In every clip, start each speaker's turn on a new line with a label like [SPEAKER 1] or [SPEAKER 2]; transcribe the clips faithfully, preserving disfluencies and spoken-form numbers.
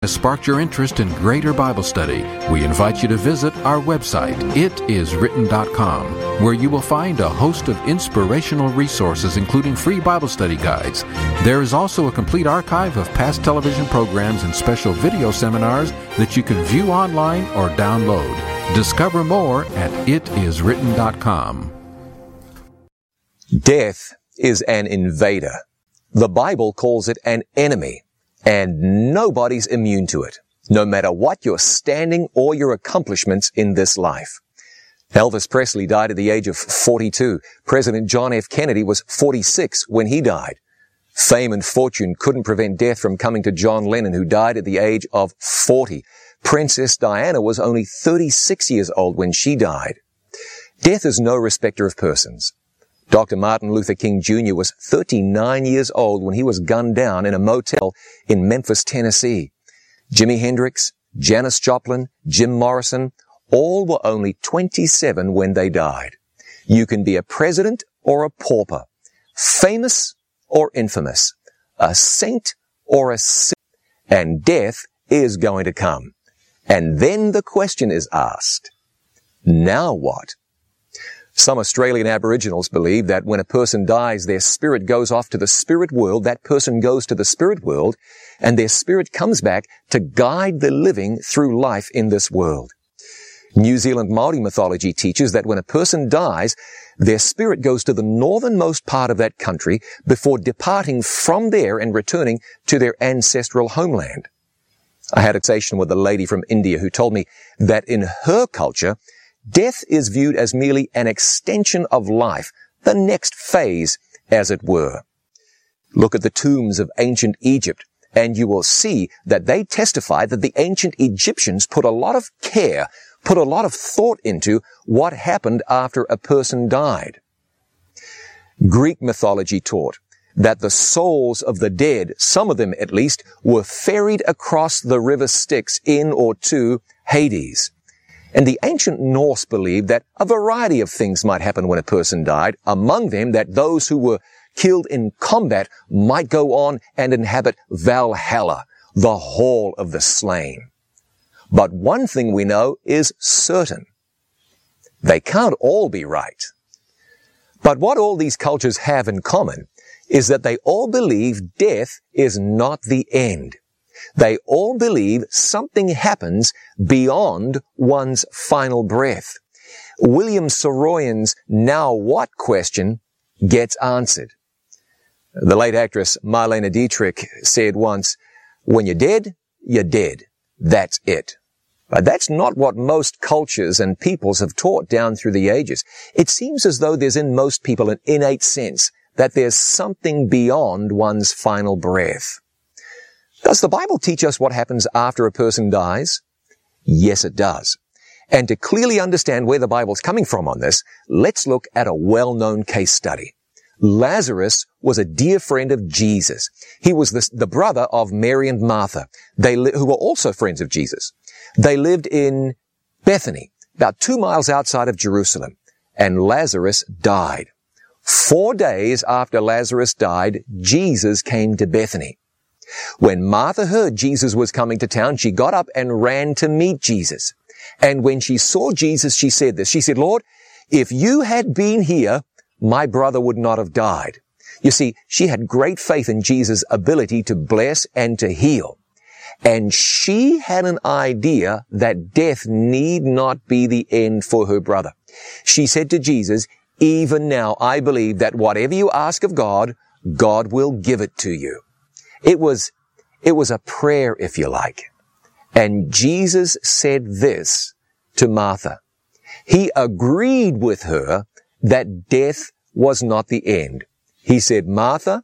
[SPEAKER 1] has sparked your interest in greater Bible study, we invite you to visit our website, it is written dot com, where you will find a host of inspirational resources, including free Bible study guides. There is also a complete archive of past television programs and special video seminars that you can view online or download. Discover more at it is written dot com.
[SPEAKER 2] Death is an invader. The Bible calls it an enemy, and nobody's immune to it, no matter what your standing or your accomplishments in this life. Elvis Presley died at the age of forty-two. President John F. Kennedy was forty-six when he died. Fame and fortune couldn't prevent death from coming to John Lennon, who died at the age of forty. Princess Diana was only thirty-six years old when she died. Death is no respecter of persons. Doctor Martin Luther King Junior was thirty-nine years old when he was gunned down in a motel in Memphis, Tennessee. Jimi Hendrix, Janis Joplin, Jim Morrison, all were only twenty-seven when they died. You can be a president or a pauper, famous or infamous, a saint or a sinner, and death is going to come. And then the question is asked, now what? Some Australian Aboriginals believe that when a person dies, their spirit goes off to the spirit world, that person goes to the spirit world, and their spirit comes back to guide the living through life in this world. New Zealand Māori mythology teaches that when a person dies, their spirit goes to the northernmost part of that country before departing from there and returning to their ancestral homeland. I had a conversation with a lady from India who told me that in her culture, death is viewed as merely an extension of life, the next phase, as it were. Look at the tombs of ancient Egypt, and you will see that they testify that the ancient Egyptians put a lot of care, put a lot of thought into what happened after a person died. Greek mythology taught that the souls of the dead, some of them at least, were ferried across the river Styx in or to Hades. And the ancient Norse believed that a variety of things might happen when a person died, among them that those who were killed in combat might go on and inhabit Valhalla, the hall of the slain. But one thing we know is certain. They can't all be right. But what all these cultures have in common is that they all believe death is not the end. They all believe something happens beyond one's final breath. William Saroyan's now what question gets answered. The late actress Marlene Dietrich said once, when you're dead, you're dead. That's it. But that's not what most cultures and peoples have taught down through the ages. It seems as though there's in most people an innate sense that there's something beyond one's final breath. Does the Bible teach us what happens after a person dies? Yes, it does. And to clearly understand where the Bible's coming from on this, let's look at a well-known case study. Lazarus was a dear friend of Jesus. He was the, the brother of Mary and Martha, they li- who were also friends of Jesus. They lived in Bethany, about two miles outside of Jerusalem, and Lazarus died. Four days after Lazarus died, Jesus came to Bethany. When Martha heard Jesus was coming to town, she got up and ran to meet Jesus. And when she saw Jesus, she said this. She said, Lord, if you had been here, my brother would not have died. You see, she had great faith in Jesus' ability to bless and to heal. And she had an idea that death need not be the end for her brother. She said to Jesus, even now I believe that whatever you ask of God, God will give it to you. It was, it was a prayer, if you like. And Jesus said this to Martha. He agreed with her that death was not the end. He said, Martha,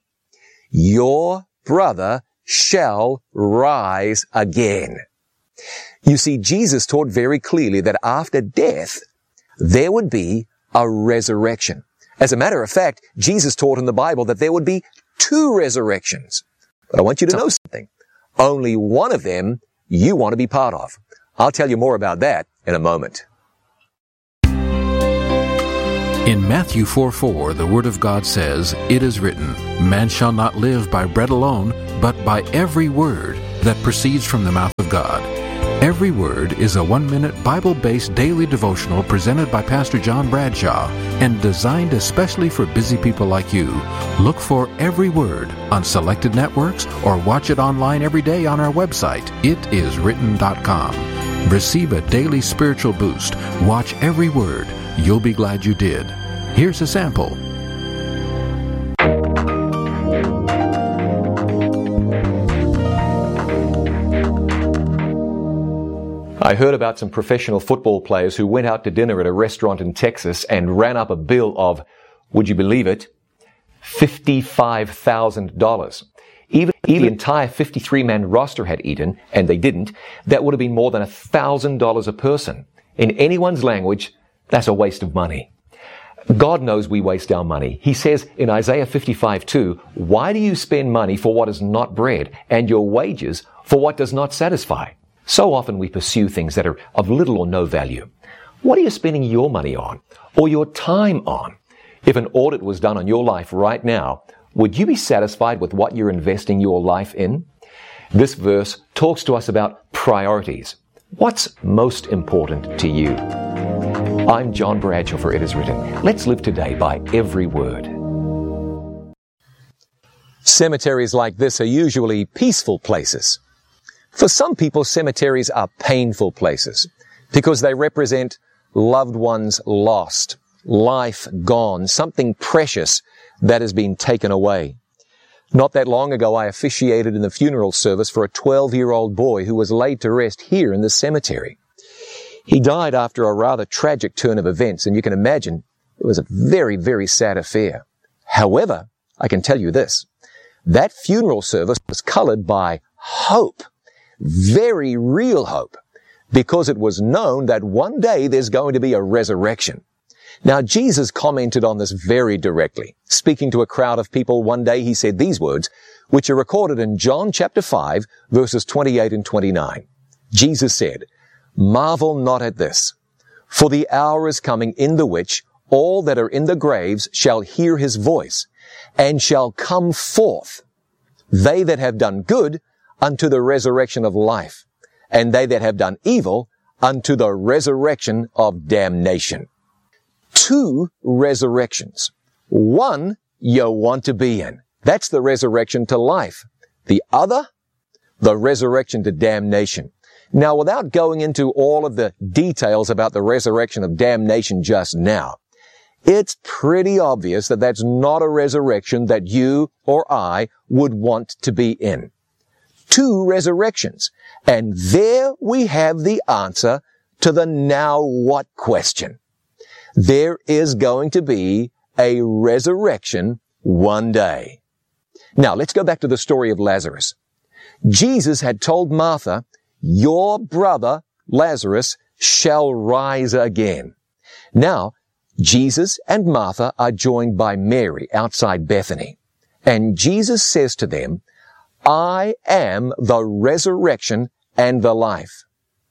[SPEAKER 2] your brother shall rise again. You see, Jesus taught very clearly that after death, there would be a resurrection. As a matter of fact, Jesus taught in the Bible that there would be two resurrections. But I want you to know something. Only one of them you want to be part of. I'll tell you more about that in a moment.
[SPEAKER 1] In Matthew four four, the Word of God says, it is written, man shall not live by bread alone, but by every word that proceeds from the mouth of God. Every Word is a one-minute Bible-based daily devotional presented by Pastor John Bradshaw and designed especially for busy people like you. Look for Every Word on selected networks or watch it online every day on our website, it is written dot com. Receive a daily spiritual boost. Watch Every Word. You'll be glad you did. Here's a sample.
[SPEAKER 2] I heard about some professional football players who went out to dinner at a restaurant in Texas and ran up a bill of, would you believe it, fifty-five thousand dollars. Even if the entire fifty-three man roster had eaten, and they didn't, that would have been more than one thousand dollars a person. In anyone's language, that's a waste of money. God knows we waste our money. He says in Isaiah fifty-five two, why do you spend money for what is not bread, and your wages for what does not satisfy? So often we pursue things that are of little or no value. What are you spending your money on, or your time on? If an audit was done on your life right now, would you be satisfied with what you're investing your life in? This verse talks to us about priorities. What's most important to you? I'm John Bradshaw for It Is Written. Let's live today by every word. Cemeteries like this are usually peaceful places. For some people, cemeteries are painful places because they represent loved ones lost, life gone, something precious that has been taken away. Not that long ago, I officiated in the funeral service for a twelve-year-old boy who was laid to rest here in the cemetery. He died after a rather tragic turn of events, and you can imagine it was a very, very sad affair. However, I can tell you this, that funeral service was colored by hope. Very real hope, because it was known that one day there's going to be a resurrection. Now, Jesus commented on this very directly. Speaking to a crowd of people one day, he said these words, which are recorded in John chapter five, verses twenty-eight and twenty-nine. Jesus said, marvel not at this, for the hour is coming in the which all that are in the graves shall hear his voice, and shall come forth, they that have done good unto the resurrection of life, and they that have done evil unto the resurrection of damnation. Two resurrections. One you want to be in. That's the resurrection to life. The other, the resurrection to damnation. Now, without going into all of the details about the resurrection of damnation just now, it's pretty obvious that that's not a resurrection that you or I would want to be in. Two resurrections. And there we have the answer to the now what question. There is going to be a resurrection one day. Now, let's go back to the story of Lazarus. Jesus had told Martha, your brother, Lazarus, shall rise again. Now, Jesus and Martha are joined by Mary outside Bethany. And Jesus says to them, I am the resurrection and the life.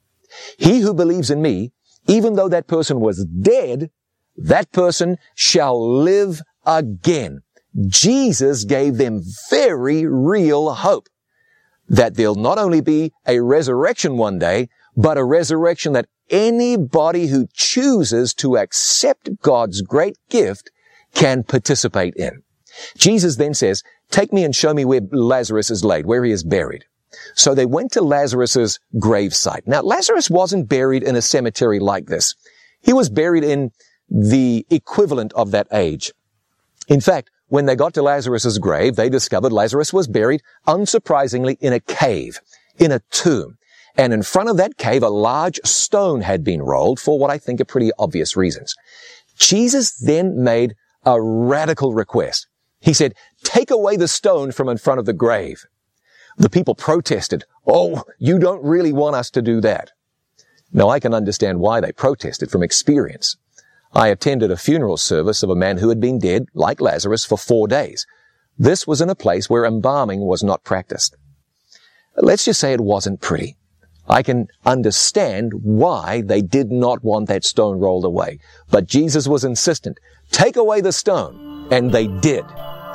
[SPEAKER 2] He who believes in me, even though that person was dead, that person shall live again. Jesus gave them very real hope that there'll not only be a resurrection one day, but a resurrection that anybody who chooses to accept God's great gift can participate in. Jesus then says, take me and show me where Lazarus is laid, where he is buried. So they went to Lazarus's gravesite. Now, Lazarus wasn't buried in a cemetery like this. He was buried in the equivalent of that age. In fact, when they got to Lazarus's grave, they discovered Lazarus was buried, unsurprisingly, in a cave, in a tomb. And in front of that cave, a large stone had been rolled for what I think are pretty obvious reasons. Jesus then made a radical request. He said, take away the stone from in front of the grave. The people protested, oh, you don't really want us to do that. Now, I can understand why they protested from experience. I attended a funeral service of a man who had been dead, like Lazarus, for four days. This was in a place where embalming was not practiced. Let's just say it wasn't pretty. I can understand why they did not want that stone rolled away. But Jesus was insistent. Take away the stone. And they did.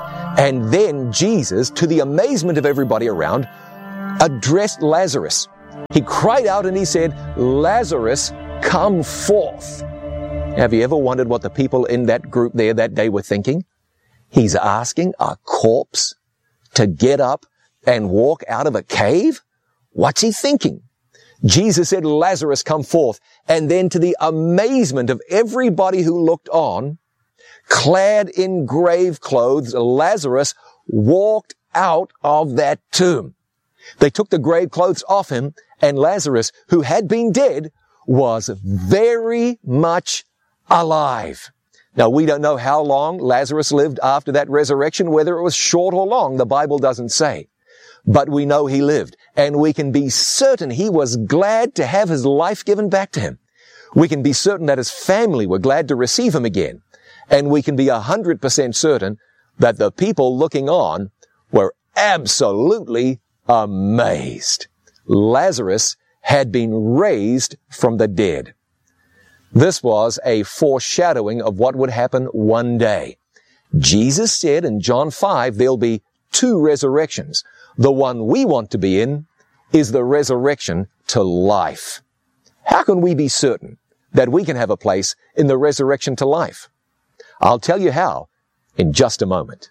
[SPEAKER 2] And then Jesus, to the amazement of everybody around, addressed Lazarus He cried out and he said, "Lazarus, come forth." Have you ever wondered what the people in that group there that day were thinking? He's asking a corpse to get up and walk out of a cave? What's he thinking? Jesus said, "Lazarus, come forth." And then to the amazement of everybody who looked on, clad in grave clothes, Lazarus walked out of that tomb. They took the grave clothes off him, and Lazarus, who had been dead, was very much alive. Now, we don't know how long Lazarus lived after that resurrection, whether it was short or long. The Bible doesn't say. But we know he lived, and we can be certain he was glad to have his life given back to him. We can be certain that his family were glad to receive him again. And we can be a hundred percent certain that the people looking on were absolutely amazed. Lazarus had been raised from the dead. This was a foreshadowing of what would happen one day. Jesus said in John five, there'll be two resurrections. The one we want to be in is the resurrection to life. How can we be certain that we can have a place in the resurrection to life? I'll tell you how in just a moment.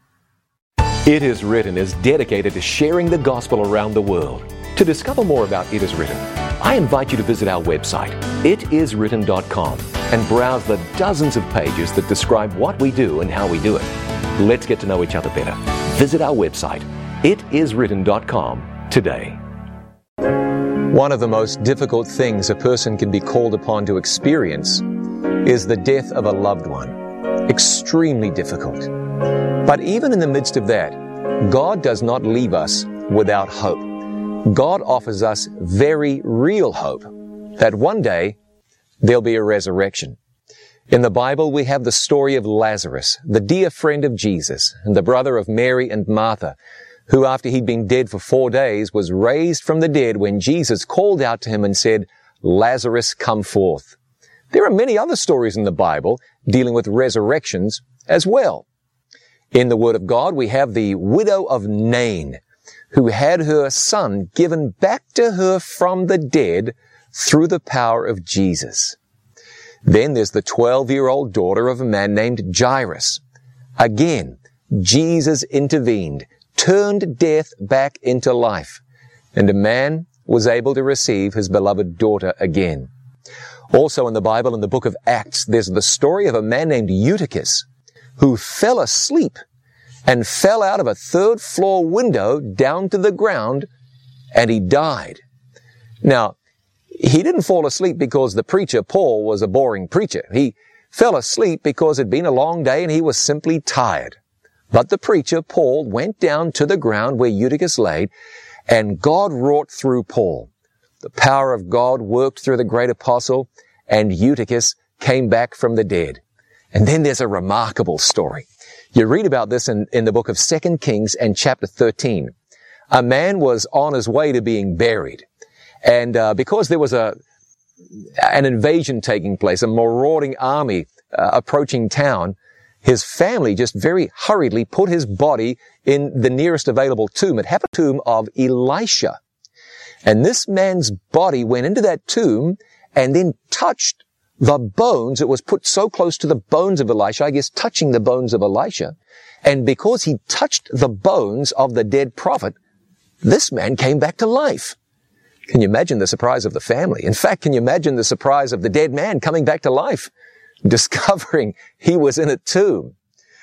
[SPEAKER 2] It Is Written is dedicated to sharing the gospel around the world. To discover more about It Is Written, I invite you to visit our website, it is written dot com, and browse the dozens of pages that describe what we do and how we do it. Let's get to know each other better. Visit our website, it is written dot com, today. One of the most difficult things a person can be called upon to experience is the death of a loved one. Extremely difficult. But even in the midst of that, God does not leave us without hope. God offers us very real hope that one day there'll be a resurrection. In the Bible, we have the story of Lazarus, the dear friend of Jesus and the brother of Mary and Martha, who after he'd been dead for four days was raised from the dead when Jesus called out to him and said, "Lazarus, come forth." There are many other stories in the Bible dealing with resurrections as well. In the Word of God, we have the widow of Nain, who had her son given back to her from the dead through the power of Jesus. Then there's the twelve-year-old daughter of a man named Jairus. Again, Jesus intervened, turned death back into life, and a man was able to receive his beloved daughter again. Also in the Bible, in the book of Acts, there's the story of a man named Eutychus who fell asleep and fell out of a third floor window down to the ground, and he died. Now, he didn't fall asleep because the preacher, Paul, was a boring preacher. He fell asleep because it had been a long day and he was simply tired. But the preacher, Paul, went down to the ground where Eutychus lay, and God wrought through Paul. The power of God worked through the great apostle, and Eutychus came back from the dead. And then there's a remarkable story. You read about this in, in the book of Second Kings and chapter thirteen. A man was on his way to being buried. And uh, because there was a an invasion taking place, a marauding army uh, approaching town, his family just very hurriedly put his body in the nearest available tomb. It happened to the tomb of Elisha. And this man's body went into that tomb and then touched the bones. It was put so close to the bones of Elisha, I guess touching the bones of Elisha. And because he touched the bones of the dead prophet, this man came back to life. Can you imagine the surprise of the family? In fact, can you imagine the surprise of the dead man coming back to life, discovering he was in a tomb?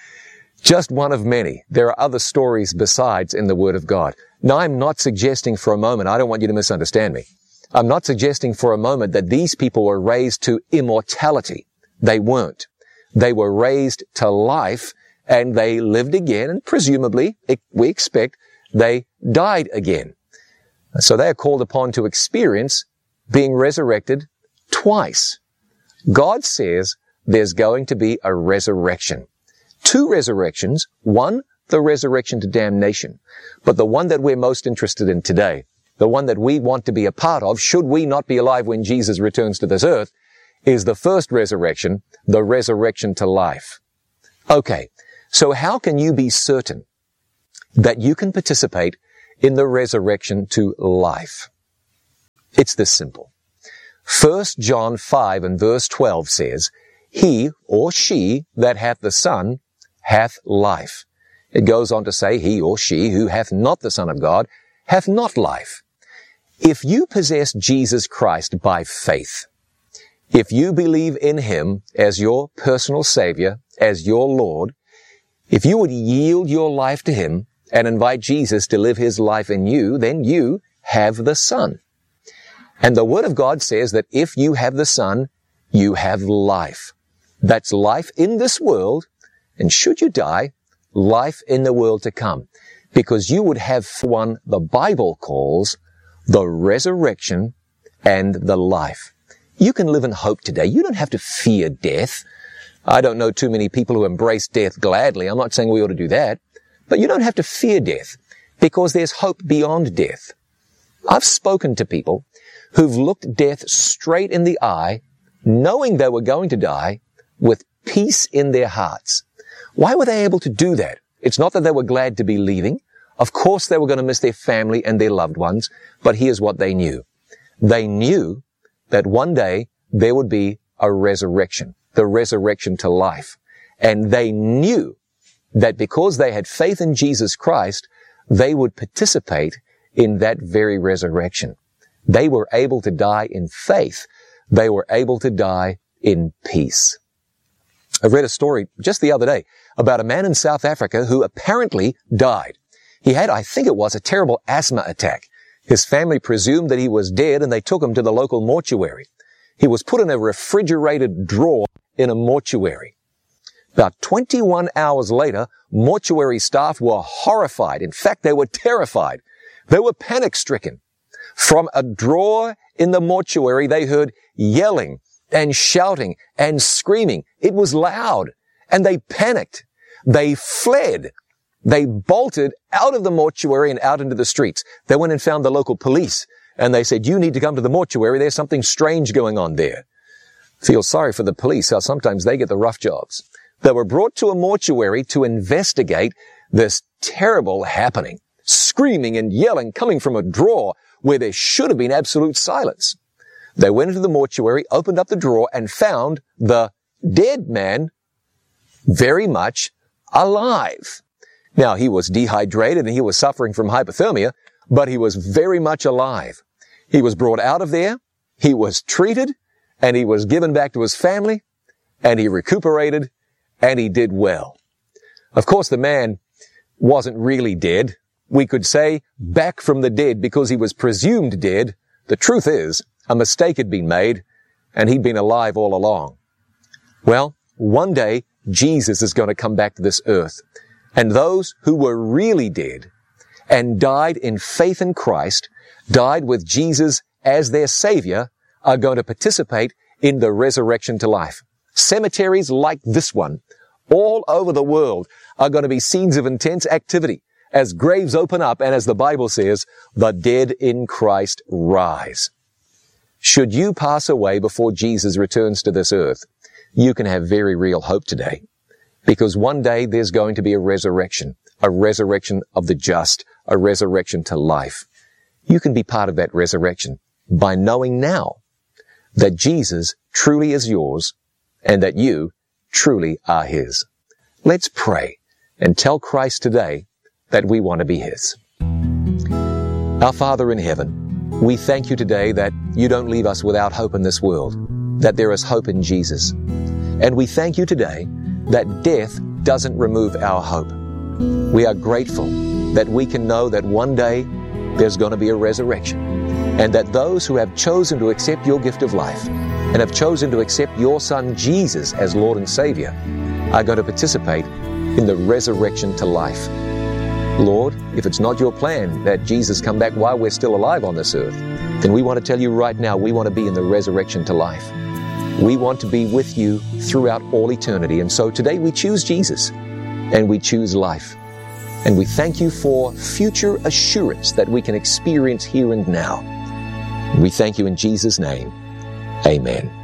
[SPEAKER 2] Just one of many. There are other stories besides in the Word of God. Now, I'm not suggesting for a moment, I don't want you to misunderstand me. I'm not suggesting for a moment that these people were raised to immortality. They weren't. They were raised to life, and they lived again, and presumably, we expect, they died again. So they are called upon to experience being resurrected twice. God says there's going to be a resurrection. Two resurrections. One, the resurrection to damnation. But the one that we're most interested in today, the one that we want to be a part of, should we not be alive when Jesus returns to this earth, is the first resurrection, the resurrection to life. Okay, so how can you be certain that you can participate in the resurrection to life? It's this simple. First John five and verse twelve says, he or she that hath the Son hath life. It goes on to say, he or she who hath not the Son of God hath not life. If you possess Jesus Christ by faith, if you believe in Him as your personal Savior, as your Lord, if you would yield your life to Him and invite Jesus to live His life in you, then you have the Son. And the Word of God says that if you have the Son, you have life. That's life in this world, and should you die, life in the world to come. Because you would have one the Bible calls the resurrection and the life. You can live in hope today. You don't have to fear death. I don't know too many people who embrace death gladly. I'm not saying we ought to do that. But you don't have to fear death because there's hope beyond death. I've spoken to people who've looked death straight in the eye, knowing they were going to die, with peace in their hearts. Why were they able to do that? It's not that they were glad to be leaving. Of course they were going to miss their family and their loved ones, but here's what they knew. They knew that one day there would be a resurrection, the resurrection to life. And they knew that because they had faith in Jesus Christ, they would participate in that very resurrection. They were able to die in faith. They were able to die in peace. I read a story just the other day about a man in South Africa who apparently died. He had, I think it was, a terrible asthma attack. His family presumed that he was dead and they took him to the local mortuary. He was put in a refrigerated drawer in a mortuary. About twenty-one hours later, mortuary staff were horrified. In fact, they were terrified. They were panic-stricken. From a drawer in the mortuary, they heard yelling and shouting and screaming. It was loud, and they panicked. They fled. They bolted out of the mortuary and out into the streets. They went and found the local police, and they said, you need to come to the mortuary. There's something strange going on there. Feel sorry for the police, how sometimes they get the rough jobs. They were brought to a mortuary to investigate this terrible happening. Screaming and yelling coming from a drawer where there should have been absolute silence. They went into the mortuary, opened up the drawer, and found the dead man very much alive. Now, he was dehydrated and he was suffering from hypothermia, but he was very much alive. He was brought out of there, he was treated, and he was given back to his family, and he recuperated, and he did well. Of course, the man wasn't really dead. We could say back from the dead because he was presumed dead. The truth is, a mistake had been made, and he'd been alive all along. Well, one day, Jesus is going to come back to this earth, and those who were really dead and died in faith in Christ, died with Jesus as their Savior, are going to participate in the resurrection to life. Cemeteries like this one, all over the world, are going to be scenes of intense activity as graves open up and as the Bible says, the dead in Christ rise. Should you pass away before Jesus returns to this earth, you can have very real hope today. Because one day there's going to be a resurrection, a resurrection of the just, a resurrection to life. You can be part of that resurrection by knowing now that Jesus truly is yours and that you truly are His. Let's pray and tell Christ today that we want to be His. Our Father in heaven, we thank You today that You don't leave us without hope in this world, that there is hope in Jesus. And we thank You today that death doesn't remove our hope. We are grateful that we can know that one day there's going to be a resurrection, and that those who have chosen to accept Your gift of life and have chosen to accept Your Son Jesus as Lord and Savior are going to participate in the resurrection to life. Lord, if it's not Your plan that Jesus come back while we're still alive on this earth, then we want to tell You right now we want to be in the resurrection to life. We want to be with You throughout all eternity. And so today we choose Jesus and we choose life. And we thank You for future assurance that we can experience here and now. We thank You in Jesus' name. Amen.